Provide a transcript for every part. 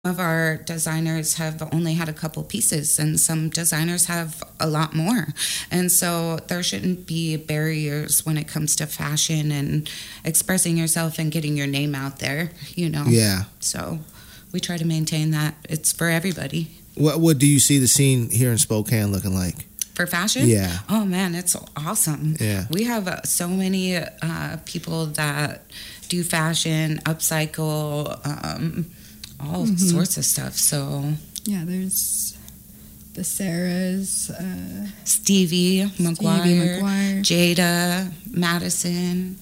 of our designers have only had a couple pieces, and some designers have a lot more. And so there shouldn't be barriers when it comes to fashion and expressing yourself and getting your name out there, Yeah. So we try to maintain that it's for everybody. What do you see the scene here in Spokane looking like? For fashion? Yeah. Oh, man, it's awesome. Yeah. We have so many people that do fashion, upcycle, all sorts of stuff. So yeah, there's the Sarahs, Stevie McGuire, Jada, Madison.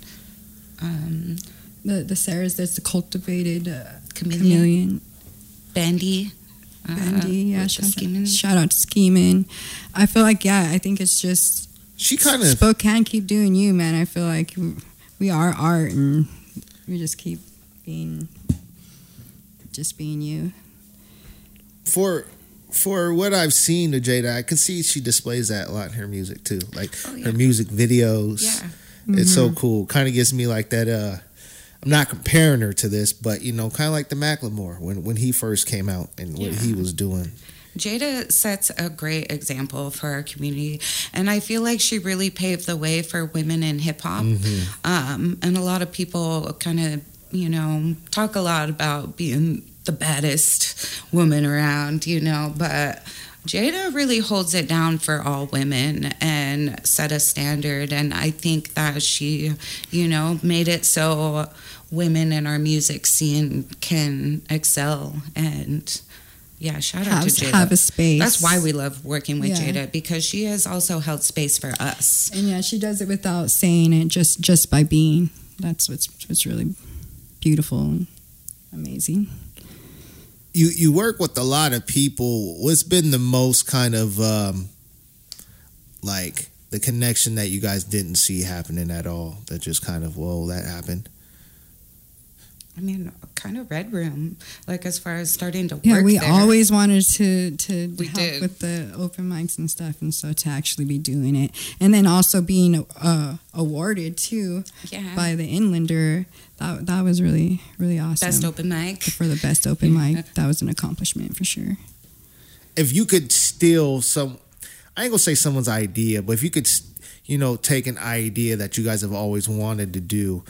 The Sarahs, there's the Cultivated Chameleon. Bendy. Yeah, shout out to Schemin'. I feel like, I think it's just she kind of Spokane, keep doing you, man. I feel like we are art, and we just keep being you. For what I've seen of Jada, I can see she displays that a lot in her music too, like her music videos. Yeah, it's so cool. Kind of gives me like that. I'm not comparing her to this, but kind of like the Macklemore when he first came out and what he was doing. Jada sets a great example for our community, and I feel like she really paved the way for women in hip hop. And a lot of people kind of talk a lot about being the baddest woman around, but Jada really holds it down for all women and set a standard. And I think that she, made it so women in our music scene can excel. And shout out to Jada. Have a space. That's why we love working with Jada, because she has also held space for us. And she does it without saying it, just by being. That's what's really beautiful and amazing. You work with a lot of people. What's been the most kind of like the connection that you guys didn't see happening at all, that just kind of, whoa, that happened? I mean, kind of Red Room, like as far as starting to work we there. always wanted to help with the open mics and stuff, and so to actually be doing it, and then also being awarded too by the Inlander, that was really, really awesome. Best open mic. For the best open mic, that was an accomplishment for sure. If you could steal I ain't gonna say someone's idea, but if you could, take an idea that you guys have always wanted to do,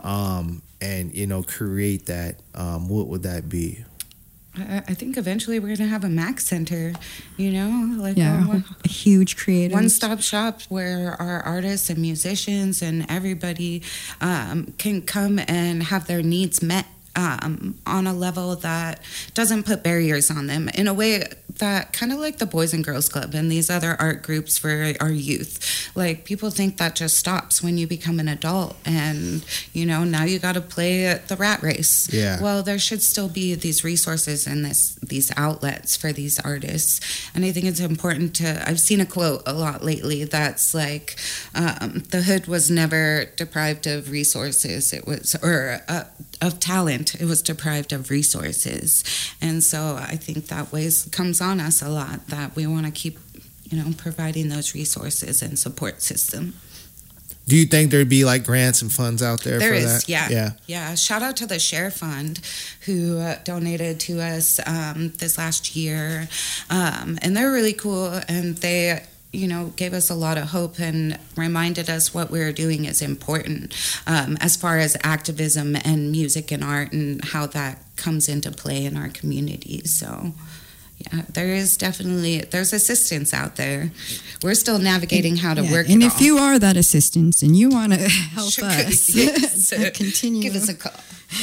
and create that, what would that be? I think eventually we're gonna have a Mac Center, like a huge creative one-stop shop where our artists and musicians and everybody can come and have their needs met on a level that doesn't put barriers on them, in a way that kind of like the Boys and Girls Club and these other art groups for our youth. Like, people think that just stops when you become an adult and, now you got to play the rat race. Yeah. Well, there should still be these resources and these outlets for these artists. And I think it's important I've seen a quote a lot lately that's like, the hood was never deprived of resources. It was, of talent. It was deprived of resources. And so I think that comes on us a lot, that we want to keep, providing those resources and support system. Do you think there'd be like grants and funds out there for is, that? Yeah. Shout out to the Share Fund who donated to us this last year. And they're really cool, and they gave us a lot of hope and reminded us what we were doing is important as far as activism and music and art and how that comes into play in our communities. So, there's assistance out there. We're still navigating how to work and it if all. you are that assistance and you want to help us, continue. Give us a call.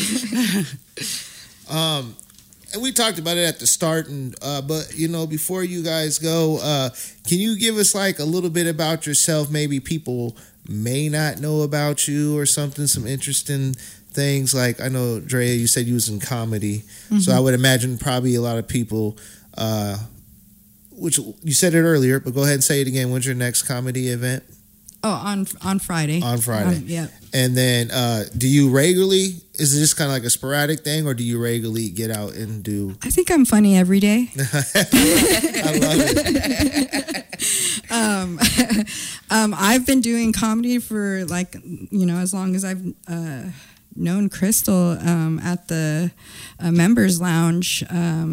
And we talked about it at the start, but before you guys go, can you give us like a little bit about yourself? Maybe people may not know about you or something, some interesting things. Like, I know, Drea, you said you was in comedy, so I would imagine probably a lot of people, which you said it earlier, but go ahead and say it again. When's your next comedy event? Oh, on Friday. On Friday. Yeah. And then do you regularly, is it just kind of like a sporadic thing, or do you regularly get out and do? I think I'm funny every day. I love it. I've been doing comedy for as long as I've known Crystal at the members lounge.